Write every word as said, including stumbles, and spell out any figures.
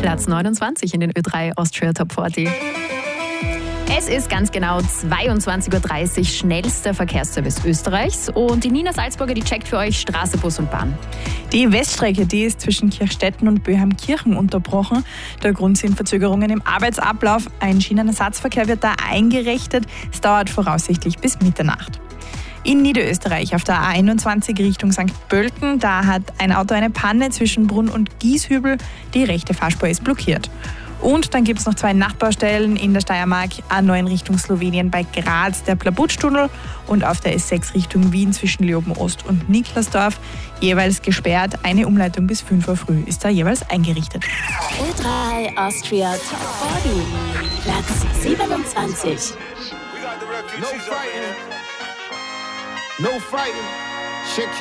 Platz neunundzwanzig in den Ö drei Austria Top vierzig. Es ist ganz genau zweiundzwanzig Uhr dreißig, schnellster Verkehrsservice Österreichs. Und die Nina Salzburger, die checkt für euch Straße, Bus und Bahn. Die Weststrecke, die ist zwischen Kirchstetten und Böheimkirchen unterbrochen. Der Grund sind Verzögerungen im Arbeitsablauf. Ein Schienenersatzverkehr wird da eingerichtet. Es dauert voraussichtlich bis Mitternacht. In Niederösterreich auf der A einundzwanzig Richtung Sankt Pölten, da hat ein Auto eine Panne zwischen Brunn und Gieshübel. Die rechte Fahrspur ist blockiert. Und dann gibt es noch zwei Nachbaustellen in der Steiermark, A neun Richtung Slowenien bei Graz, der Plabutstunnel, und auf der S sechs Richtung Wien zwischen Leoben-Ost und Niklasdorf, jeweils gesperrt. Eine Umleitung bis fünf Uhr früh ist da jeweils eingerichtet. Ö drei Austria Top vierzig, Platz siebenundzwanzig. No fighting. No fighting.